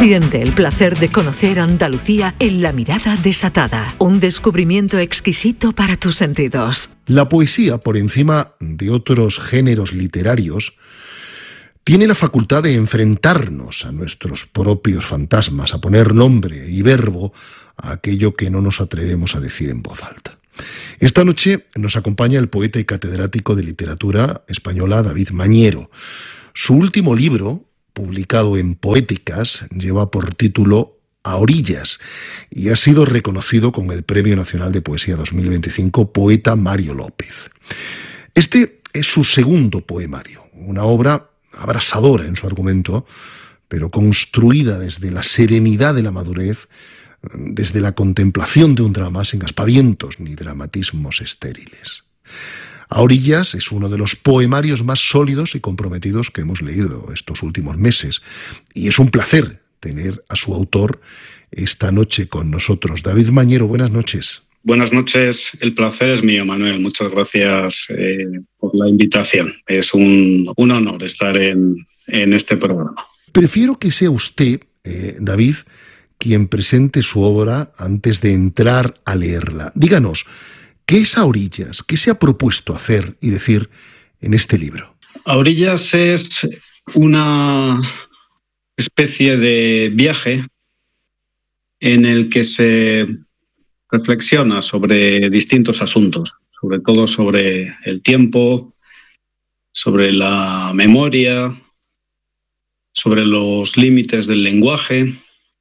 Siente el placer de conocer Andalucía en La Mirada Desatada, un descubrimiento exquisito para tus sentidos. La poesía, por encima de otros géneros literarios, tiene la facultad de enfrentarnos a nuestros propios fantasmas, a poner nombre y verbo a aquello que no nos atrevemos a decir en voz alta. Esta noche nos acompaña el poeta y catedrático de literatura española David Mañero. Su último libro, publicado en Poéticas, lleva por título A Orillas y ha sido reconocido con el Premio Nacional de Poesía 2025 Poeta Mario López. Este es su segundo poemario, una obra abrasadora en su argumento, pero construida desde la serenidad de la madurez, desde la contemplación de un drama sin aspavientos ni dramatismos estériles. A Orillas es uno de los poemarios más sólidos y comprometidos que hemos leído estos últimos meses, y es un placer tener a su autor esta noche con nosotros. David Mañero, buenas noches. Buenas noches, el placer es mío, Manuel. Muchas gracias por la invitación. Es un honor estar en este programa. Prefiero que sea usted, David, quien presente su obra antes de entrar a leerla. Díganos, ¿qué es A Orillas? ¿Qué se ha propuesto hacer y decir en este libro? A Orillas es una especie de viaje en el que se reflexiona sobre distintos asuntos, sobre todo sobre el tiempo, sobre la memoria, sobre los límites del lenguaje.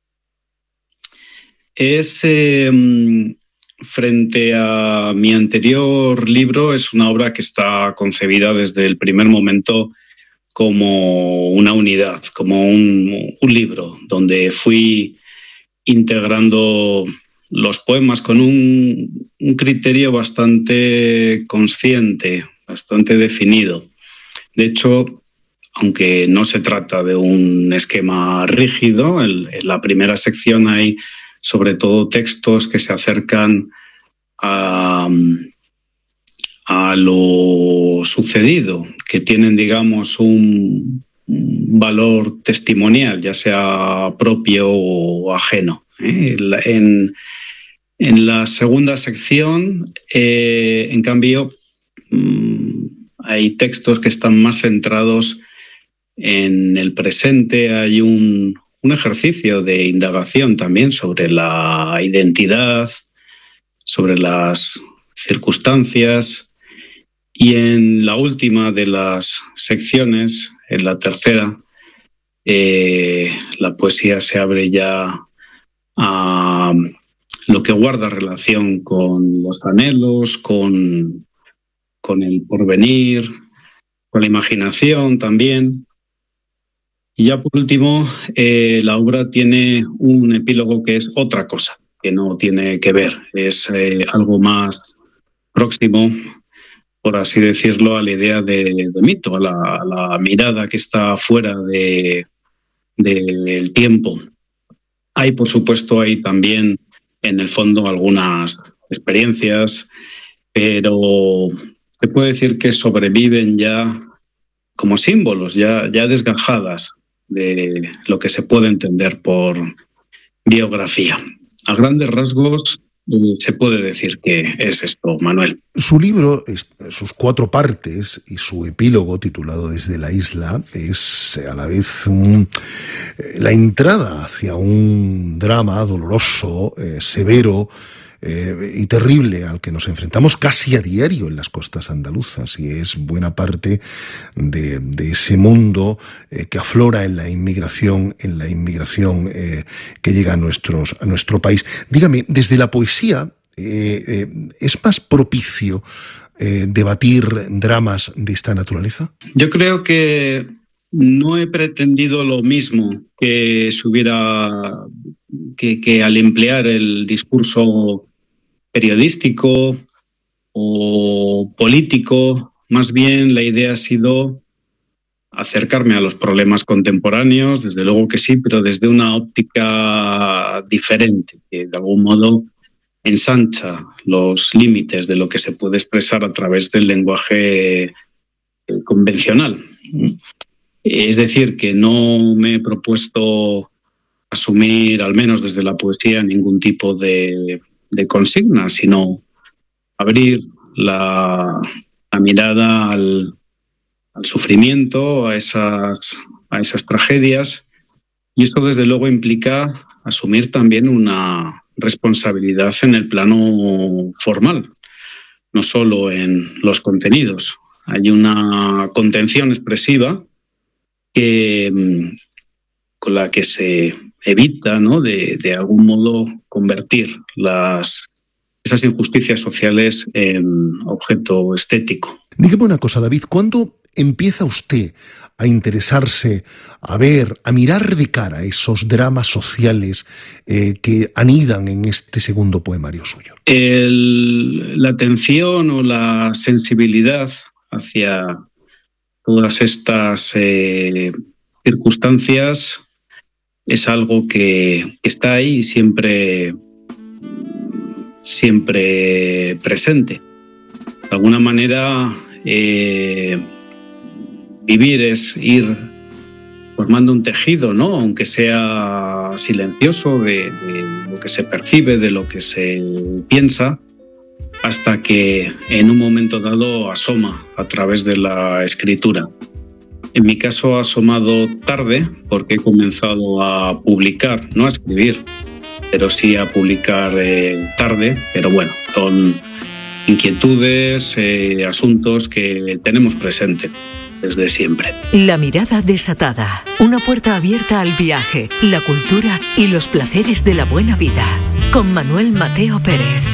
Es frente a mi anterior libro, es una obra que está concebida desde el primer momento como una unidad, como un libro, donde fui integrando los poemas con un criterio bastante consciente, bastante definido. De hecho, aunque no se trata de un esquema rígido, en la primera sección hay sobre todo textos que se acercan a lo sucedido, que tienen, digamos, un valor testimonial, ya sea propio o ajeno. En la segunda sección, en cambio, hay textos que están más centrados en el presente. Hay un ejercicio de indagación también sobre la identidad, sobre las circunstancias, y en la última de las secciones, en la tercera, la poesía se abre ya a lo que guarda relación con los anhelos, con el porvenir, con la imaginación también. Y ya por último, la obra tiene un epílogo que es otra cosa, que no tiene que ver, es algo más próximo, por así decirlo, a la idea de mito, a la mirada que está fuera del tiempo. Hay, por supuesto, hay también en el fondo algunas experiencias, pero se puede decir que sobreviven ya como símbolos, ya desgajadas de lo que se puede entender por biografía. A grandes rasgos se puede decir que es esto, Manuel. Su libro, sus 4 partes y su epílogo titulado Desde la isla es a la vez la entrada hacia un drama doloroso, severo y terrible al que nos enfrentamos casi a diario en las costas andaluzas, y es buena parte de ese mundo que aflora en la inmigración que llega a nuestro país. Dígame, desde la poesía, ¿es más propicio debatir dramas de esta naturaleza? Yo creo que no he pretendido lo mismo que al emplear el discurso periodístico o político. Más bien la idea ha sido acercarme a los problemas contemporáneos, desde luego que sí, pero desde una óptica diferente, que de algún modo ensancha los límites de lo que se puede expresar a través del lenguaje convencional. Es decir, que no me he propuesto asumir, al menos desde la poesía, ningún tipo de consigna, sino abrir la mirada al sufrimiento, a esas tragedias, y esto desde luego implica asumir también una responsabilidad en el plano formal, no solo en los contenidos. Hay una contención expresiva con la que se evita, ¿no?, de algún modo convertir esas injusticias sociales en objeto estético. Dígame una cosa, David, ¿cuándo empieza usted a interesarse, a ver, a mirar de cara esos dramas sociales que anidan en este segundo poemario suyo? La atención o la sensibilidad hacia todas estas circunstancias es algo que está ahí y siempre presente. De alguna manera, vivir es ir formando un tejido, ¿no?, aunque sea silencioso, de lo que se percibe, de lo que se piensa, hasta que en un momento dado asoma a través de la escritura. En mi caso ha asomado tarde, porque he comenzado a publicar, no a escribir, pero sí a publicar tarde, pero bueno, son inquietudes, asuntos que tenemos presente desde siempre. La mirada desatada, una puerta abierta al viaje, la cultura y los placeres de la buena vida, con Manuel Mateo Pérez.